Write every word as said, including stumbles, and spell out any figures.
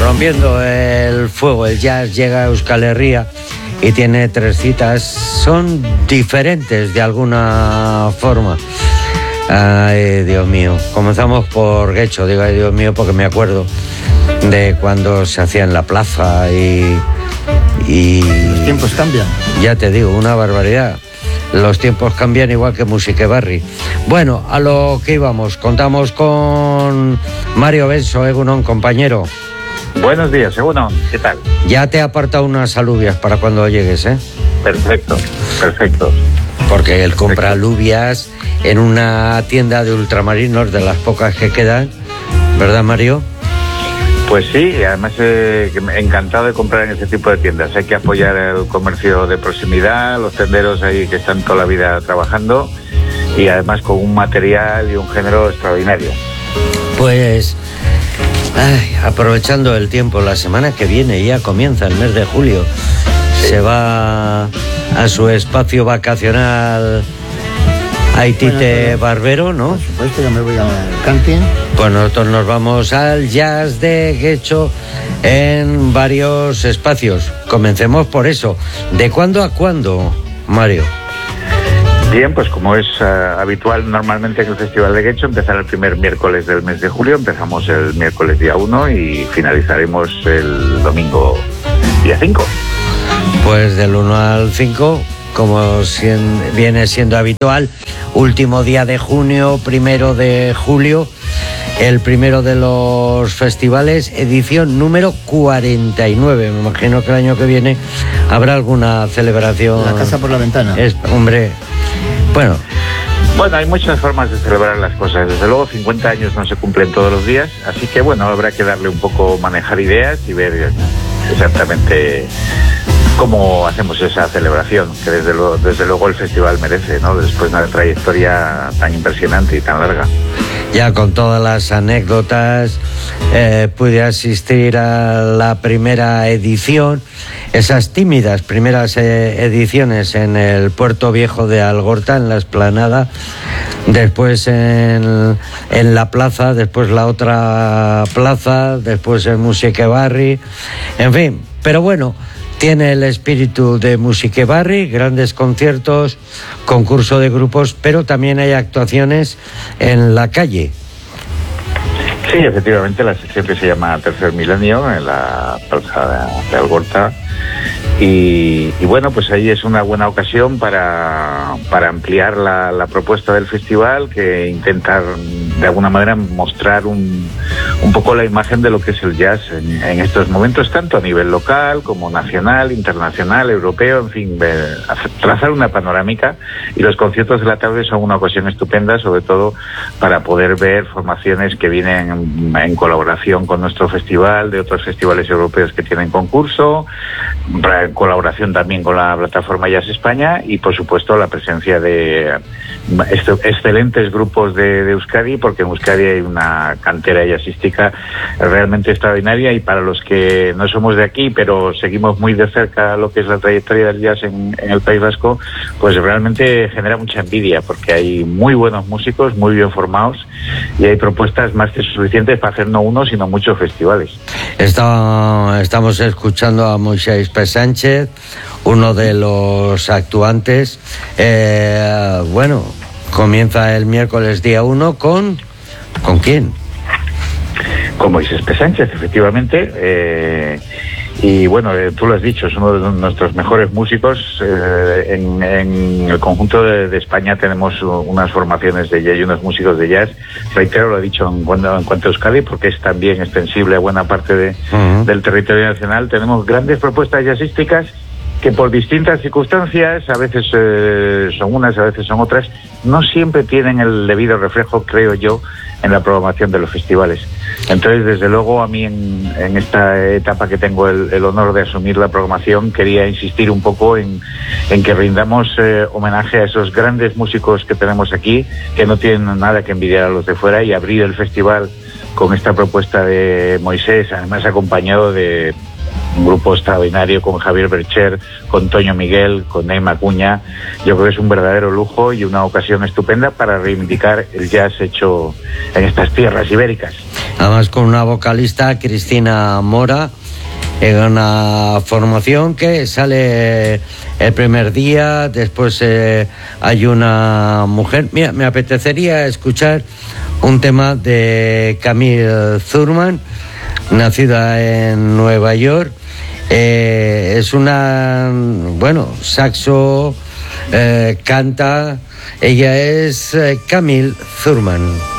rompiendo el fuego. El jazz llega a Euskal Herria y tiene tres citas. Son diferentes de alguna forma. Ay, Dios mío. Comenzamos por Getxo. Digo, ay, Dios mío, porque me acuerdo de cuando se hacía en la plaza y... y los tiempos cambian. Ya te digo, una barbaridad. Los tiempos cambian igual que Musikebarri. Bueno, a lo que íbamos, contamos con Mario Benso, Egunon, compañero. Buenos días, Egunon, ¿qué tal? Ya te he apartado unas alubias para cuando llegues, ¿eh? Perfecto, perfecto. Porque él compra alubias en una tienda de ultramarinos, de las pocas que quedan, ¿verdad, Mario? Pues sí, además eh, encantado de comprar en ese tipo de tiendas. Hay que apoyar el comercio de proximidad, los tenderos ahí que están toda la vida trabajando y además con un material y un género extraordinario. Pues, ay, aprovechando el tiempo, la semana que viene ya comienza el mes de julio. Sí. Se va a su espacio vacacional Aitite Barbero, ¿no? Por supuesto, yo me voy al camping. Pues nosotros nos vamos al jazz de Getxo en varios espacios. Comencemos por eso. ¿De cuándo a cuándo, Mario? Bien, pues como es uh, habitual normalmente en el Festival de Getxo, empezará el primer miércoles del mes de julio. Empezamos el miércoles día uno y finalizaremos el domingo día cinco. Pues del uno al cinco, como sien, viene siendo habitual, último día de junio, primero de julio, el primero de los festivales, edición número cuarenta y nueve. Me imagino que el año que viene habrá alguna celebración. La casa por la ventana. Es, hombre, bueno. Bueno, hay muchas formas de celebrar las cosas. Desde luego, cincuenta años no se cumplen todos los días, así que bueno, habrá que darle un poco, manejar ideas y ver exactamente cómo hacemos esa celebración, que desde luego, desde luego el festival merece, ¿no? Después de una trayectoria tan impresionante y tan larga. Ya con todas las anécdotas, eh, pude asistir a la primera edición, esas tímidas primeras eh, ediciones en el Puerto Viejo de Algorta, en la explanada, después en, en la plaza, después la otra plaza, después en Musikebarri, en fin, pero bueno, tiene el espíritu de Musikebarri, grandes conciertos, concurso de grupos, pero también hay actuaciones en la calle. Sí, efectivamente, la sección que se llama Tercer Milenio, en la plaza de Algorta. Y, y bueno, pues ahí es una buena ocasión para, para ampliar la, la propuesta del festival, que intentar de alguna manera mostrar un, un poco la imagen de lo que es el jazz en, en estos momentos, tanto a nivel local como nacional, internacional, europeo, en fin, ver, trazar una panorámica. Y los conciertos de la tarde son una ocasión estupenda, sobre todo para poder ver formaciones que vienen en, en colaboración con nuestro festival, de otros festivales europeos que tienen concurso, en colaboración también con la plataforma Jazz España y por supuesto la presencia de excelentes grupos de, de Euskadi, porque en Euskadi hay una cantera jazzística realmente extraordinaria, y para los que no somos de aquí pero seguimos muy de cerca lo que es la trayectoria del jazz en, en el País Vasco, pues realmente genera mucha envidia, porque hay muy buenos músicos, muy bien formados, y hay propuestas más que suficientes para hacer no uno sino muchos festivales. Está, estamos escuchando a Moisés P. Sánchez, uno de los actuantes. Eh, bueno, comienza el miércoles día uno con... ¿Con quién? Con Moisés P. Sánchez, efectivamente. Eh, y bueno, eh, tú lo has dicho, es uno de nuestros mejores músicos. Eh, en, en el conjunto de, de España tenemos unas formaciones de jazz y unos músicos de jazz. Reitero, lo he dicho en cuanto, en cuanto a Euskadi, porque es también extensible a buena parte de, uh-huh. del territorio nacional. Tenemos grandes propuestas jazzísticas que por distintas circunstancias, a veces eh, son unas, a veces son otras, no siempre tienen el debido reflejo, creo yo, en la programación de los festivales. Entonces, desde luego, a mí en, en esta etapa que tengo el, el honor de asumir la programación, quería insistir un poco en, en que rindamos eh, homenaje a esos grandes músicos que tenemos aquí, que no tienen nada que envidiar a los de fuera, y abrir el festival con esta propuesta de Moisés, además acompañado de un grupo extraordinario con Javier Bercher, con Toño Miguel, con Neima Acuña. Yo creo que es un verdadero lujo y una ocasión estupenda para reivindicar el jazz hecho en estas tierras ibéricas. además con una vocalista, Cristina Mora, en una formación que sale el primer día, después eh, hay una mujer. Mira, me apetecería escuchar un tema de Camille Thurman, nacida en Nueva York. Eh, es una, bueno, saxo, eh, canta. Ella es eh, Camille Thurman.